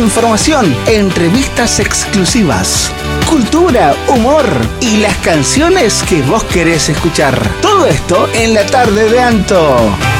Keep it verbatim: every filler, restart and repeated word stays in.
información, entrevistas exclusivas, cultura, humor y las canciones que vos querés escuchar. Todo esto en la tarde de Anto.